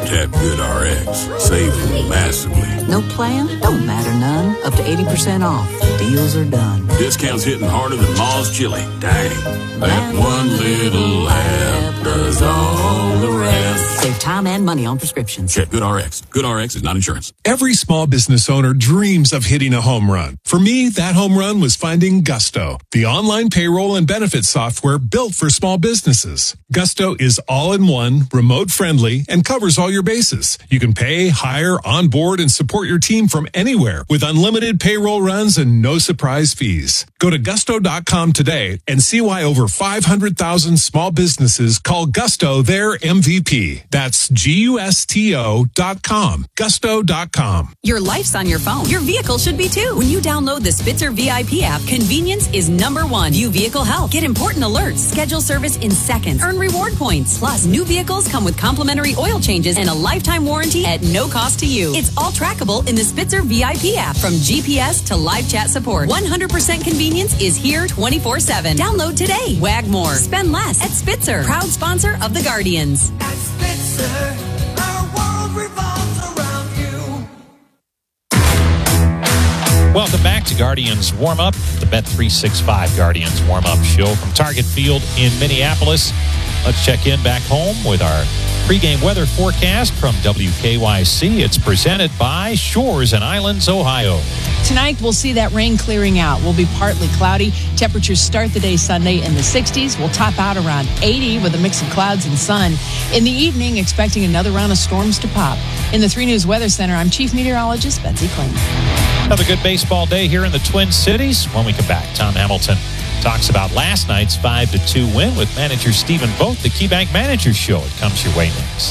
Tap GoodRx. Save massively. No plan? Don't matter none. Up to 80% off. Deals are done. Discounts hitting harder than Ma's chili. Dang. That one little app does all the rest. Save time and money on prescriptions. Check GoodRx. GoodRx is not insurance. Every small business owner dreams of hitting a home run. For me, that home run was finding Gusto, the online payroll and benefits software built for small businesses. Gusto is all-in-one, remote-friendly, and covers all your bases. You can pay, hire, onboard, and support your team from anywhere with unlimited payroll runs and no surprise fees. Go to gusto.com today and see why over 500,000 small businesses call Gusto their MVP. That's GUSTO.com. Gusto.com. Your life's on your phone. Your vehicle should be too. When you download the Spitzer VIP app, convenience is number one. View vehicle health. Get important alerts. Schedule service in seconds. Earn reward points. Plus, new vehicles come with complimentary oil changes and a lifetime warranty at no cost to you. It's all trackable in the Spitzer VIP app. From GPS to live chat support, 100% convenience is here 24/7. Download today. Wag more. Spend less at Spitzer. Proud sponsor of the Guardians. At Spitzer, our world revolves around you. Welcome back to Guardians Warm-Up, the Bet365 Guardians Warm-Up show from Target Field in Minneapolis. Let's check in back home with our pregame weather forecast from WKYC. It's presented by Shores and Islands, Ohio. Tonight, we'll see that rain clearing out. We'll be partly cloudy. Temperatures start the day Sunday in the 60s. We'll top out around 80 with a mix of clouds and sun. In the evening, expecting another round of storms to pop. In the 3 News Weather Center, I'm Chief Meteorologist Betsy Kling. Another good baseball day here in the Twin Cities. When we come back, Tom Hamilton talks about last night's 5-2 win with manager Stephen Vogt, the KeyBank Managers Show. It comes your way next.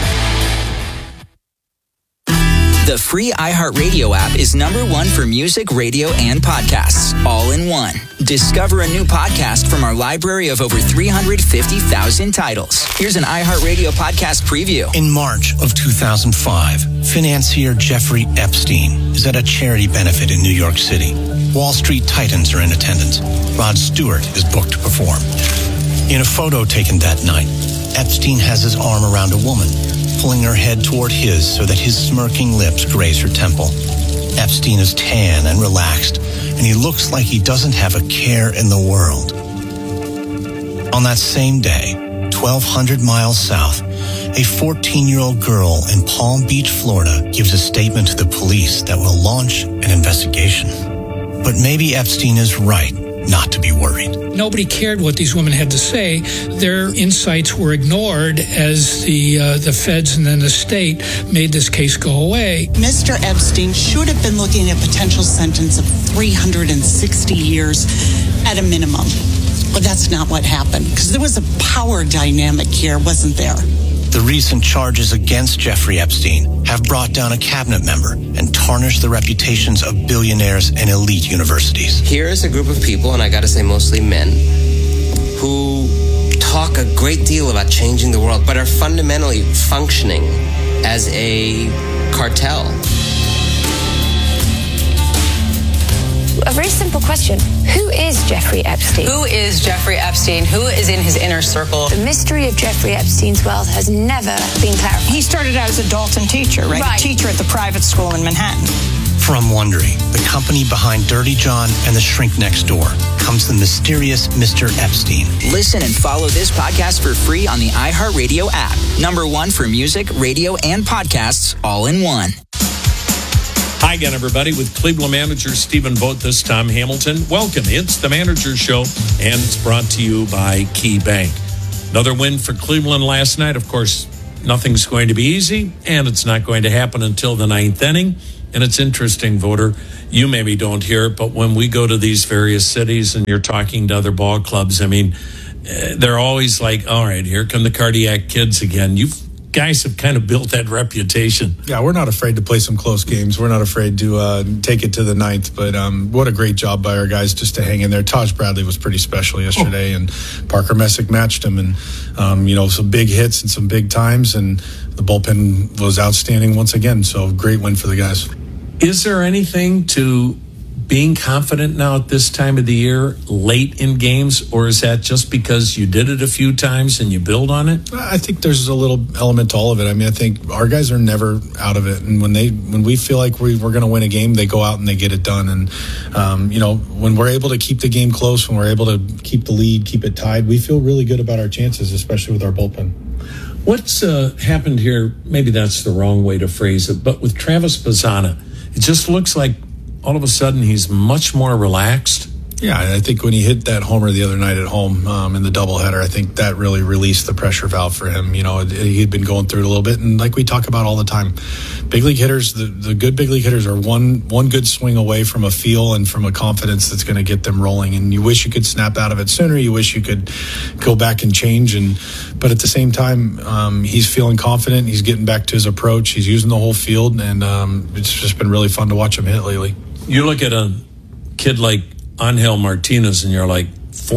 The free iHeartRadio app is #1 for music, radio, and podcasts, all in one. Discover a new podcast from our library of over 350,000 titles. Here's an iHeartRadio podcast preview. In March of 2005, financier Jeffrey Epstein is at a charity benefit in New York City. Wall Street titans are in attendance. Rod Stewart is booked to perform. In a photo taken that night, Epstein has his arm around a woman, pulling her head toward his so that his smirking lips graze her temple. Epstein is tan and relaxed, and he looks like he doesn't have a care in the world. On that same day, 1,200 miles south, a 14-year-old girl in Palm Beach, Florida, gives a statement to the police that will launch an investigation. But maybe Epstein is right not to be worried. Nobody cared what these women had to say. Their insights were ignored as the feds and then the state made this case go away. Mr. Epstein should have been looking at a potential sentence of 360 years at a minimum. But that's not what happened, because there was a power dynamic here, wasn't there? The recent charges against Jeffrey Epstein have brought down a cabinet member and tarnished the reputations of billionaires and elite universities. Here is a group of people, and I got to say mostly men, who talk a great deal about changing the world, but are fundamentally functioning as a cartel. A very simple question. Who is Jeffrey Epstein? Who is Jeffrey Epstein? Who is in his inner circle? The mystery of Jeffrey Epstein's wealth has never been clarified. He started out as a Dalton teacher, right? A teacher at the private school in Manhattan. From Wondery, the company behind Dirty John and The Shrink Next Door, comes the mysterious Mr. Epstein. Listen and follow this podcast for free on the iHeartRadio app. #1 for music, radio, and podcasts, all in one. Hi again, everybody, with Cleveland manager Stephen Vogt, this Tom Hamilton. Welcome. It's the Manager's Show, and it's brought to you by KeyBank. Another win for Cleveland last night. Of course, nothing's going to be easy, and it's not going to happen until the 9th inning. And it's interesting, voter, you maybe don't hear it, but when we go to these various cities and you're talking to other ball clubs, I mean, they're always like, all right, here come the cardiac kids again. You guys have kind of built that reputation. Yeah, we're not afraid to play some close games. We're not afraid to take it to the 9th. But what a great job by our guys just to hang in there. Taj Bradley was pretty special yesterday, and Parker Messick matched him. And, some big hits and some big times. And the bullpen was outstanding once again. So great win for the guys. Is there anything to being confident now at this time of the year, late in games, or is that just because you did it a few times and you build on it? I think there's a little element to all of it. I mean, I think our guys are never out of it, and when we feel like we're going to win a game, they go out and they get it done. And when we're able to keep the game close, when we're able to keep the lead, keep it tied, we feel really good about our chances, especially with our bullpen. What's happened here? Maybe that's the wrong way to phrase it, but with Travis Bazzana, it just looks like all of a sudden he's much more relaxed. Yeah, I think when he hit that homer the other night at home in the doubleheader, I think that really released the pressure valve for him. You know, he'd been going through it a little bit, and like we talk about all the time, big league hitters, the good big league hitters are one good swing away from a feel and from a confidence that's going to get them rolling. And you wish you could snap out of it sooner. You wish you could go back and change. But at the same time, he's feeling confident. He's getting back to his approach. He's using the whole field, and it's just been really fun to watch him hit lately. You look at a kid like Angel Martinez, and you're like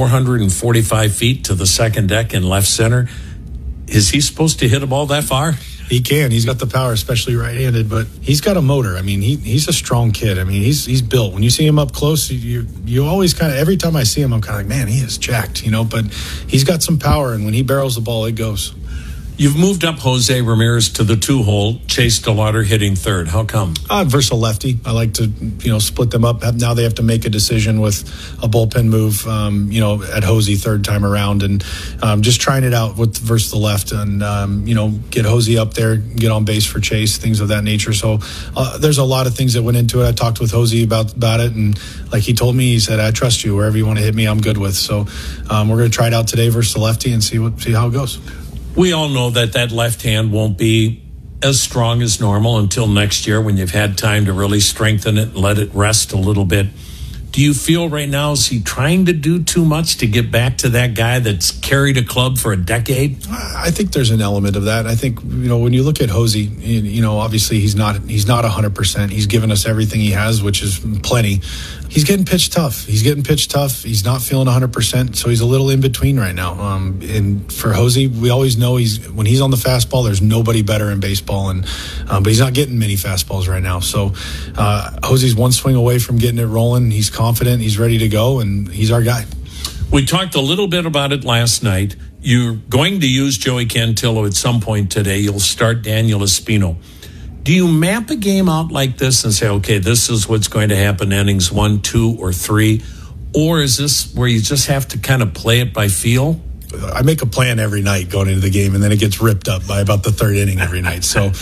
445 feet to the second deck in left center. Is he supposed to hit a ball that far? He can. He's got the power, especially right-handed, but he's got a motor. I mean, he's a strong kid. I mean, he's built. When you see him up close, you always kind of, every time I see him, I'm kind of like, man, he is jacked, but he's got some power, and when he barrels the ball, it goes. You've moved up Jose Ramirez to the 2-hole, Chase DeLauder hitting third. How come? Versus a lefty. I like to, split them up. Now they have to make a decision with a bullpen move, at Jose third time around, and just trying it out versus the left, and get Jose up there, get on base for Chase, things of that nature. So there's a lot of things that went into it. I talked with Jose about it, and like he told me, he said, "I trust you. Wherever you want to hit me, I'm good with." So we're going to try it out today versus the lefty and see how it goes. We all know that left hand won't be as strong as normal until next year when you've had time to really strengthen it and let it rest a little bit. Do you feel right now, is he trying to do too much to get back to that guy that's carried a club for a decade? I think there's an element of that. I think, when you look at Jose, obviously he's not 100%. He's given us everything he has, which is plenty. He's getting pitched tough. He's He's not feeling 100%, so he's a little in between right now. And for Jose, we always know when he's on the fastball, there's nobody better in baseball. But he's not getting many fastballs right now. So Jose's one swing away from getting it rolling. He's confident. He's ready to go, and he's our guy. We talked a little bit about it last night. You're going to use Joey Cantillo at some point today. You'll start Daniel Espino. Do you map a game out like this and say, okay, this is what's going to happen innings 1, 2, or 3? Or is this where you just have to kind of play it by feel? I make a plan every night going into the game, and then it gets ripped up by about the third inning every night. So,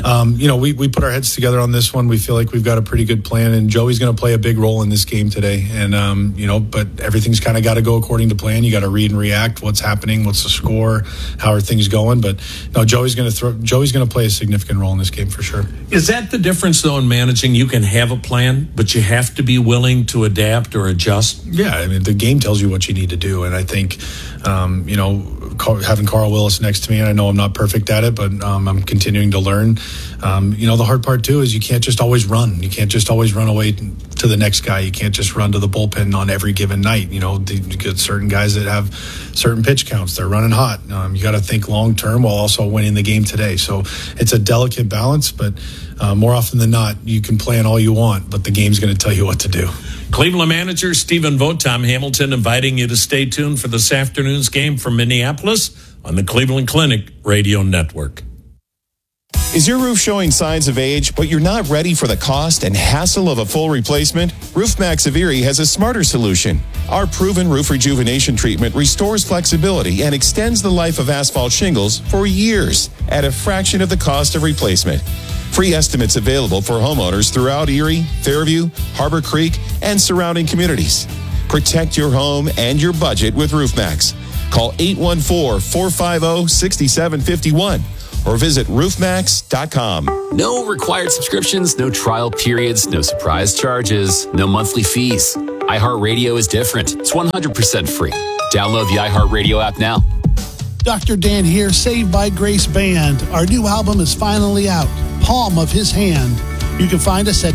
we put our heads together on this one. We feel like we've got a pretty good plan, and Joey's going to play a big role in this game today. And, but everything's kind of got to go according to plan. You got to read and react. What's happening? What's the score? How are things going? But no, Joey's going to play a significant role in this game for sure. Is that the difference, though, in managing? You can have a plan, but you have to be willing to adapt or adjust? Yeah, I mean, the game tells you what you need to do, and I think, having Carl Willis next to me, and I know I'm not perfect at it, but I'm continuing to learn. The hard part, too, is you can't just always run. You can't just always run away to the next guy. You can't just run to the bullpen on every given night. You get certain guys that have certain pitch counts. They're running hot. You got to think long-term while also winning the game today. So it's a delicate balance, but more often than not, you can plan all you want, but the game's going to tell you what to do. Cleveland manager Stephen Vogt, Tom Hamilton, inviting you to stay tuned for this afternoon's game from Minneapolis on the Cleveland Clinic Radio Network. Is your roof showing signs of age, but you're not ready for the cost and hassle of a full replacement? RoofMax of Erie has a smarter solution. Our proven roof rejuvenation treatment restores flexibility and extends the life of asphalt shingles for years at a fraction of the cost of replacement. Free estimates available for homeowners throughout Erie, Fairview, Harbor Creek, and surrounding communities. Protect your home and your budget with RoofMax. Call 814-450-6751 or visit roofmax.com. No required subscriptions, no trial periods, no surprise charges, no monthly fees. iHeartRadio is different. It's 100% free. Download the iHeartRadio app now. Dr. Dan here, Saved by Grace Band. Our new album is finally out, Palm of His Hand. You can find us at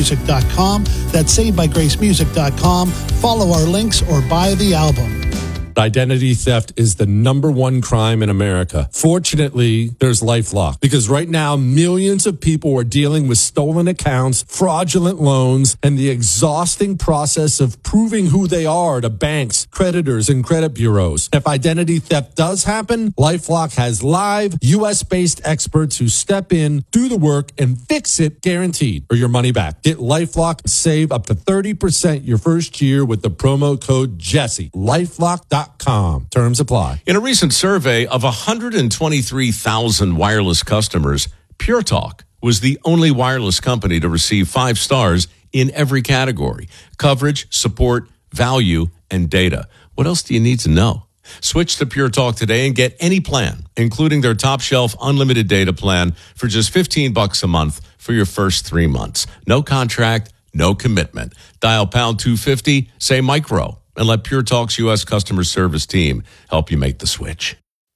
www.savedbygracemusic.com. That's savedbygracemusic.com. Follow our links or buy the album. Identity theft is the number one crime in America. Fortunately, there's LifeLock, because right now millions of people are dealing with stolen accounts, fraudulent loans, and the exhausting process of proving who they are to banks, creditors, and credit bureaus. If identity theft does happen, LifeLock has live U.S.-based experts who step in, do the work, and fix it guaranteed, or your money back. Get LifeLock and save up to 30% your first year with the promo code Jesse. LifeLock.com. Terms apply. In a recent survey of 123,000 wireless customers, Pure Talk was the only wireless company to receive 5 stars in every category: coverage, support, value, and data. What else do you need to know? Switch to Pure Talk today and get any plan, including their top shelf unlimited data plan, for just $15 a month for your first 3 months. No contract, no commitment. Dial pound 250, say micro, and let Pure Talk's U.S. customer service team help you make the switch.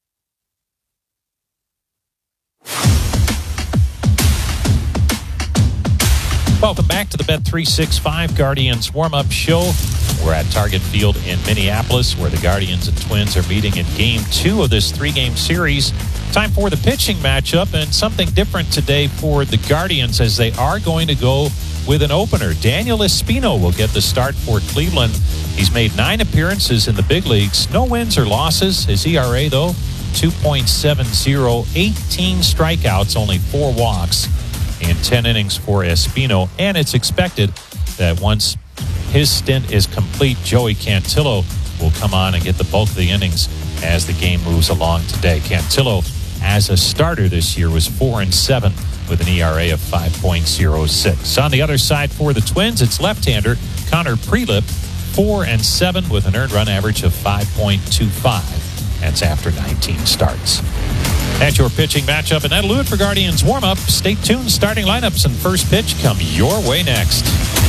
Welcome back to the Bet365 Guardians warm-up show. We're at Target Field in Minneapolis, where the Guardians and Twins are meeting in Game 2 of this 3-game series. Time for the pitching matchup, and something different today for the Guardians, as they are going to go with an opener. Daniel Espino will get the start for Cleveland. He's made 9 appearances in the big leagues. No wins or losses. His ERA, though, 2.70, 18 strikeouts, only 4 walks in 10 innings for Espino. And it's expected that once his stint is complete, Joey Cantillo will come on and get the bulk of the innings as the game moves along today. Cantillo, as a starter this year, was 4-7 with an ERA of 5.06. On the other side for the Twins, it's left-hander Connor Prelip, 4-7 with an earned run average of 5.25. That's after 19 starts. That's your pitching matchup, and that'll do it for Guardians warm-up. Stay tuned. Starting lineups and first pitch come your way next.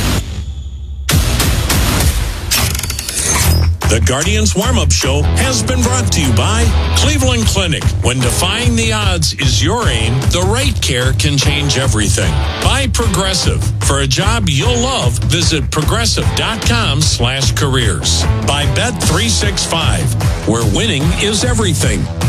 The Guardians Warm-Up Show has been brought to you by Cleveland Clinic. When defying the odds is your aim, the right care can change everything. By Progressive. For a job you'll love, visit progressive.com/careers. By Bet365, where winning is everything.